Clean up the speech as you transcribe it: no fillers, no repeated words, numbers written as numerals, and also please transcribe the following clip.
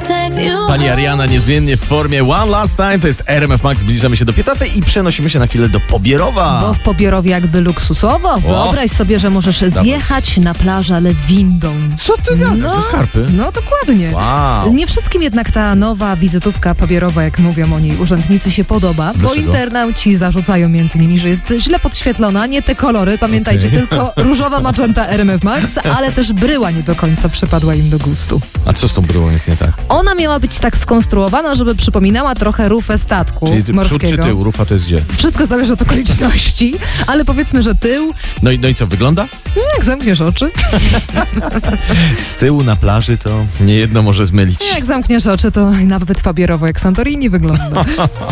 Pani Ariana niezmiennie w formie One Last Time, to jest RMF Max, zbliżamy się do 15 i przenosimy się na chwilę do Pobierowa. Bo w Pobierowie jakby luksusowo. Wyobraź sobie, że możesz zjechać na plażę, ale windą. Co ty gadasz, ze skarpy? No dokładnie. Wow. Nie wszystkim jednak ta nowa wizytówka Pobierowa, jak mówią o niej urzędnicy, się podoba, bo Dlaczego? internauci zarzucają między innymi, że jest źle podświetlona, nie te kolory, pamiętajcie, tylko różowa magenta RMF Max, ale też bryła nie do końca przypadła im do gustu. A co z tą bryłą jest nie tak? Ona miała być tak skonstruowana, żeby przypominała trochę rufę statku Czyli morskiego. przód czy tył? Rufa to jest gdzie? Wszystko zależy od okoliczności, ale powiedzmy, że tył, No i co, wygląda? jak zamkniesz oczy, Z tyłu na plaży to niejedno może zmylić. jak zamkniesz oczy, to nawet Pobierowo jak Santorini wygląda.